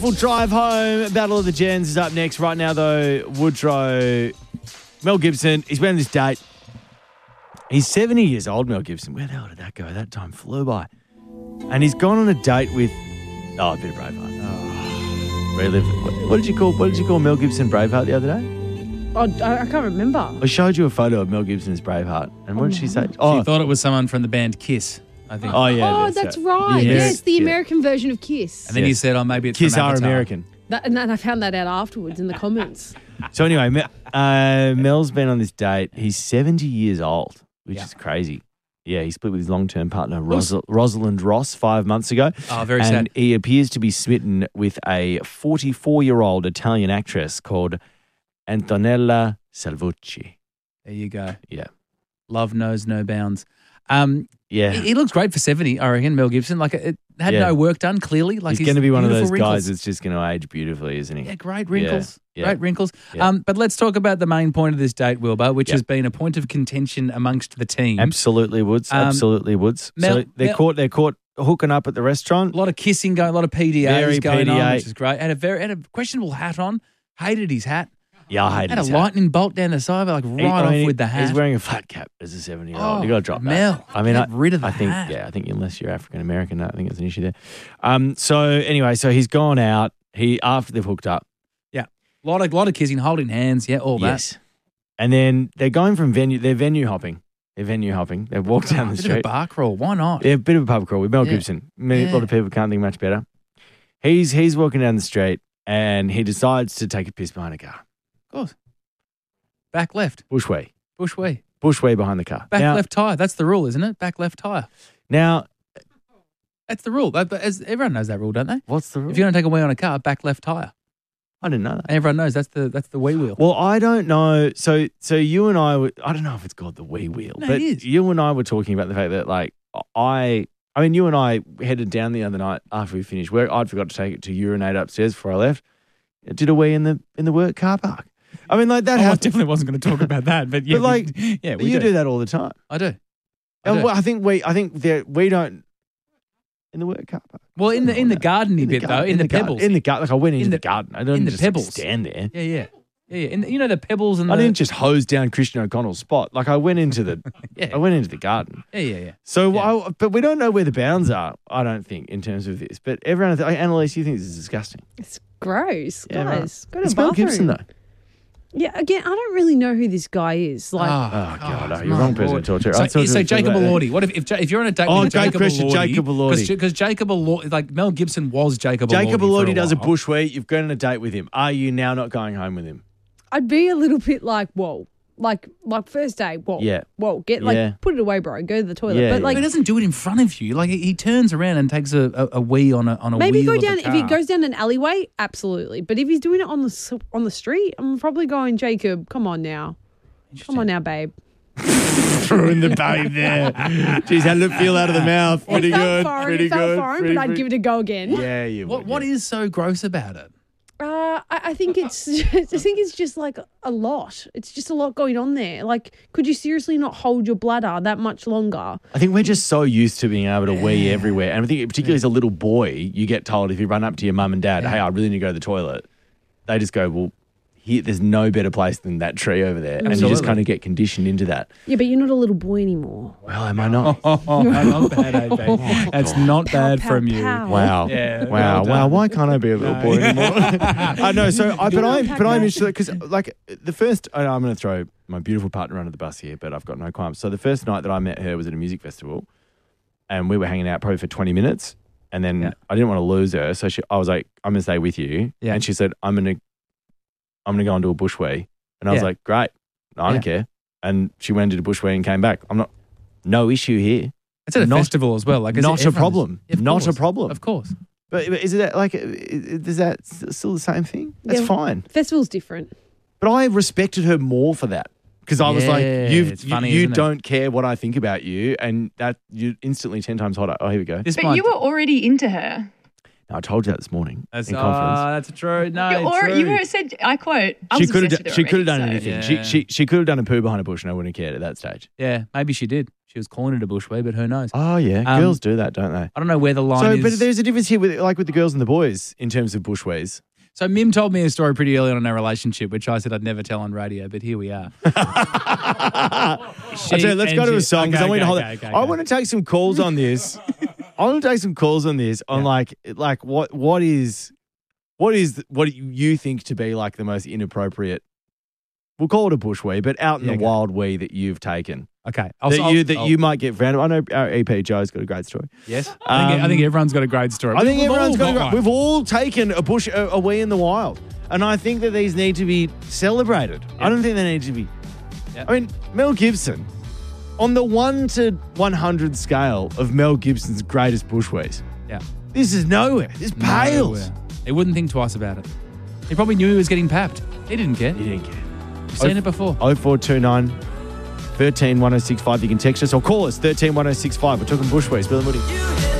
We'll drive home. Battle of the Gens is up next. Right now, though, Woodrow, Mel Gibson, he's been on this date. He's 70 years old, Mel Gibson. Where the hell did that go? That time flew by. And he's gone on a date with, a bit of Braveheart. What did you call Mel Gibson Braveheart the other day? I can't remember. I showed you a photo of Mel Gibson as Braveheart. And what did she say? She thought it was someone from the band Kiss, I think. Oh, yeah. That's right. Yes, the American version of Kiss. And then you said, maybe it's Kiss from are Avatar. American. And then I found that out afterwards in the comments. So anyway, Mel's been on this date. He's 70 years old, which is crazy. Yeah, he split with his long-term partner, Rosalind Ross, 5 months ago. Oh, very and sad. He appears to be smitten with a 44-year-old Italian actress called Antonella Salvucci. There you go. Yeah. Love knows no bounds. Yeah. He looks great for 70, I reckon, Mel Gibson. Like, it had no work done, clearly. Like, he's going to be one of those wrinkles. guys that's just going to age beautifully, isn't he? Yeah, great wrinkles. Yeah. Great wrinkles. Yeah. But let's talk about the main point of this date, Wilbur, which has been a point of contention amongst the team. Absolutely, Woods. Absolutely, Woods. Mel, so they're caught hooking up at the restaurant. A lot of kissing going, a lot of PDAs Very going PDA. on, which is great. Had a questionable hat on. Hated his hat. Yeah, I hated Had a his hat. lightning bolt down the side, like off with the hat. He's wearing a flat cap as a 70-year-old. Oh, You got to drop Mel, that. I mean, get rid of the I think, hat. I think unless you're African American, I think it's an issue there. So anyway, he's gone out. After they've hooked up. Yeah, a lot of kissing, holding hands. Yeah, all that. Yes. And then they're going from venue. They're venue hopping. They've walked down the A bit street. of a bar crawl. Why not? Yeah, a bit of a pub crawl with Mel Gibson. A lot of people can't think much better. He's walking down the street and he decides to take a piss behind a car. Of course. Back left. Bushway behind the car. Back Now- left tyre. That's the rule, isn't it? Back left tyre. Now, That's the rule. Everyone knows that rule, don't they? what's the rule? If you're going to take a wee on a car, back left tyre. I didn't know that. Everyone knows that's the wee wheel. Well, I don't know. So you and I don't know if it's called the wee wheel, No, but it is. you and I were talking about the fact that I mean, you and I headed down the other night after we finished work. I'd forgot to take it to urinate upstairs before I left. I did a wee in the work car park. I mean, like that I happens. definitely wasn't going to talk about that, but yeah, But like, we you do that all the time. I do. And I think we don't in the work car park. Well, in the gardeny bit though, in the pebbles. In the garden, like I went into In the the- garden. I didn't in the just pebbles. stand there. Yeah. In the pebbles and I didn't just hose down Christian O'Connell's spot. Like I went into the, Yeah. I went into the garden. Yeah. So, Yeah. but we don't know where the bounds are. I don't think in terms of this. But everyone, Annalise, you think this is disgusting? It's gross, Yeah, guys. right. Go to It's the Mel bathroom. Gibson though. Yeah, again, I don't really know who this guy is. Like, Oh God, no, you're my wrong person Lord. to talk to. So Jacob Elordi. What if you're on a date Oh, with great Jacob question, Elordi? Jacob Elordi. Because Jacob Elordi, like Mel Gibson was Jacob Elordi. Jacob for Elordi does a while. bushway. You've gone on a date with him. Are you now not going home with him? I'd be a little bit like, whoa. Like first day, whoa. Yeah. Whoa, Yeah. put it away, bro. Go to the toilet. Yeah, but like, He doesn't do it in front of you. Like he turns around and takes a wee on a maybe wheel go of down, the if he car. goes down an alleyway, absolutely. But if he's doing it on the street, I'm probably going, Jacob, come on now. Come on now, babe. Throwing the babe there. Jeez, how did it feel out of the mouth? Pretty it felt good. foreign, Pretty it felt good. foreign, pretty but I'd good. give it a go again. Yeah, you would. What is so gross about it? I think it's just like a lot. It's just a lot going on there. Like, could you seriously not hold your bladder that much longer? I think we're just so used to being able to wee everywhere. And I think particularly as a little boy, you get told if you run up to your mum and dad, hey, I really need to go to the toilet. They just go, well, here, there's no better place than that tree over there. And you just Absolutely. kind of get conditioned into that. Yeah, but you're not a little boy anymore. Well, am I not? Oh, not bad, eh, That's not Pow, bad pow, from you. pow. Wow. Yeah, wow. well Wow. done. Why can't I be a little boy anymore? I know. So, but I'm interested because, like, the first, I'm going to throw my beautiful partner under the bus here, but I've got no qualms. So, the first night that I met her was at a music festival, and we were hanging out probably for 20 minutes, and then I didn't want to lose her, so I was like, I'm going to stay with you, Yeah. and she said, I'm going to go and do a bushway, and I was Yeah. like, great, I don't care, and she went and did a bushway and came back. No issue here. It's at a Not- festival as well. Like not a everyone's- problem. Of Not a course. problem. Of course. But is it like, is that still the same thing? That's Yeah. fine. Festival's different. But I respected her more for that because I was like, Yeah, you it's funny, you isn't it? don't care what I think about you, and that you're instantly 10 times hotter. Oh, here we go. This But might- you were already into her. I told you that this morning That's, in conference. that's true. No, You said, I quote, I was She could have obsessed with her she could have done already, anything. so- She could have done a poo behind a bush, and I wouldn't have cared at that stage. Yeah, maybe she did. She was calling it a bushwee, but who knows? Oh, yeah. Girls do that, don't they? I don't know where the line So, is. but there's a difference here with the girls and the boys in terms of bushways. So Mim told me a story pretty early on in our relationship, which I said I'd never tell on radio, but here we are. I tell you, let's go to a song because I want to hold it. I want to take some calls on this. On like what do you think to be like the most inappropriate? We'll call it a bushwee, but out in the wild wee that you've taken. Okay. You might get random. I know our EP Joe's got a great story. Yes. I think everyone's got a great story. I think everyone's got a great. We've all taken a wee in the wild, and I think that these need to be celebrated. I don't think they need to be. I mean, Mel Gibson, on the 1 to 100 scale of Mel Gibson's greatest bushwees. Yeah. This is nowhere. This pales. He wouldn't think twice about it. He probably knew he was getting papped. He didn't care. You've seen it before. 0429 13 1065. You can text us or call us 13 1065. We're talking bushwees. Bill and Woody.